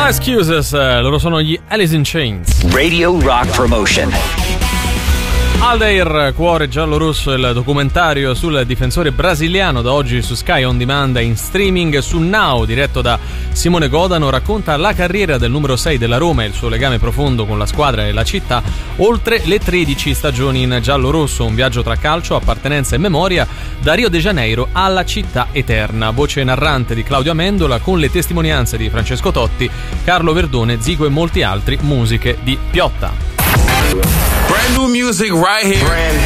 Excuses, loro sono gli Alice in Chains. Radio Rock Promotion. Aldair, Cuore giallo-rosso, il documentario sul difensore brasiliano, da oggi su Sky On Demand e in streaming su Now, diretto da Simone Godano, racconta la carriera del numero 6 della Roma e il suo legame profondo con la squadra e la città, oltre le 13 stagioni in giallo-rosso, un viaggio tra calcio, appartenenza e memoria, da Rio de Janeiro alla città eterna. Voce narrante di Claudio Amendola, con le testimonianze di Francesco Totti, Carlo Verdone, Zico e molti altri, musiche di Piotta. Brand new music right here. Brand